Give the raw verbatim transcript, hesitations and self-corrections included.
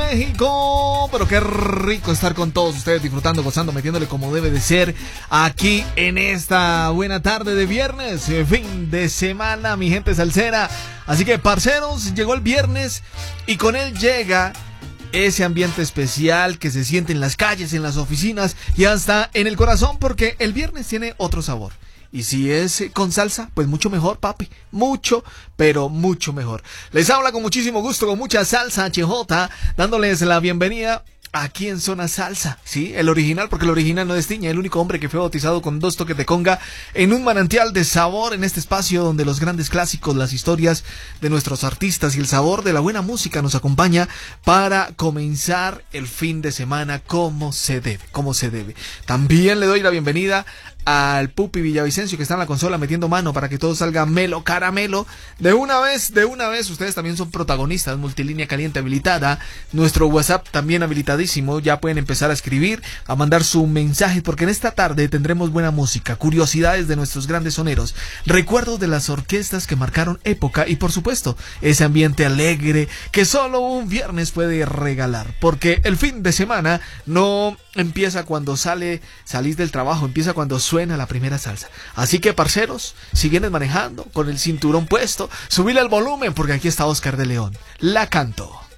México. Pero qué rico estar con todos ustedes, disfrutando, gozando, metiéndole como debe de ser aquí en esta buena tarde de viernes, fin de semana, mi gente salsera. Así que, parceros, llegó el viernes y con él llega ese ambiente especial que se siente en las calles, en las oficinas y hasta en el corazón, porque el viernes tiene otro sabor. Y si es con salsa, pues mucho mejor, papi. Mucho, pero mucho mejor. Les habla con muchísimo gusto, con mucha salsa H J, dándoles la bienvenida aquí en Zona Salsa, sí, el original, porque el original no destiña, el único hombre que fue bautizado con dos toques de conga en un manantial de sabor en este espacio donde los grandes clásicos, las historias de nuestros artistas y el sabor de la buena música nos acompaña para comenzar el fin de semana como se debe, como se debe. También le doy la bienvenida al Pupi Villavicencio, que está en la consola metiendo mano para que todo salga melo, caramelo. De una vez, de una vez, ustedes también son protagonistas. Multilínea caliente habilitada, nuestro WhatsApp también habilitadísimo. Ya pueden empezar a escribir, a mandar su mensaje, porque en esta tarde tendremos buena música, curiosidades de nuestros grandes soneros, recuerdos de las orquestas que marcaron época y, por supuesto, ese ambiente alegre que solo un viernes puede regalar, porque el fin de semana no empieza cuando sale, salís del trabajo, empieza cuando suena la primera salsa. Así que, parceros, si vienes manejando con el cinturón puesto, subile el volumen, porque aquí está Oscar de León. La canto.